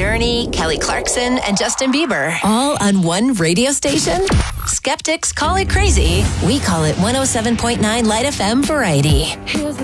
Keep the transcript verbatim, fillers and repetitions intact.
Journey, Kelly Clarkson, and Justin Bieber. All on one radio station? Skeptics call it crazy. We call it one oh seven point nine Light F M Variety.